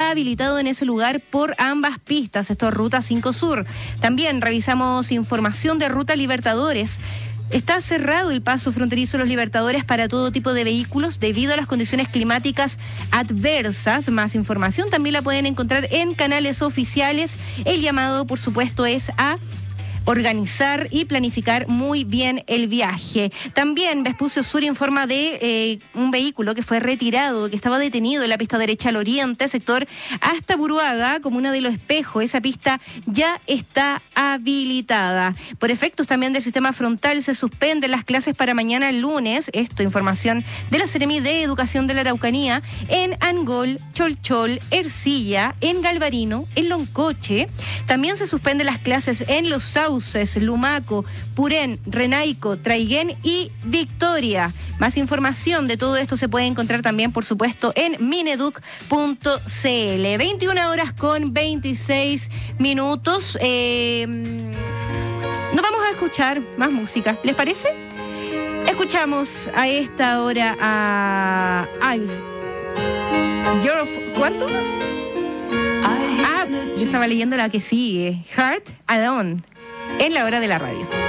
está habilitado en ese lugar por ambas pistas. Esto es Ruta 5 Sur. También revisamos información de Ruta Libertadores. Está cerrado el paso fronterizo de los Libertadores para todo tipo de vehículos debido a las condiciones climáticas adversas. Más información también la pueden encontrar en canales oficiales. El llamado, por supuesto, es a organizar y planificar muy bien el viaje. También Vespucio Sur informa de un vehículo que fue retirado, que estaba detenido en la pista derecha al oriente, sector hasta Buruaga, comuna de Los Espejos. Esa pista ya está habilitada. Por efectos también del sistema frontal se suspenden las clases para mañana lunes. Esto, información de la Seremi de Educación de la Araucanía, en Angol, Cholchol, Ercilla, en Galvarino, en Loncoche. También se suspenden las clases en Los Sauces, Lumaco, Purén, Renaico, Traiguén y Victoria. Más información de todo esto se puede encontrar también, por supuesto, en mineduc.cl. 21:26 minutos. Nos vamos a escuchar más música. ¿Les parece? Escuchamos a esta hora a ¿cuánto? Yo estaba leyendo la que sigue. Heart Alone. En la hora de la radio.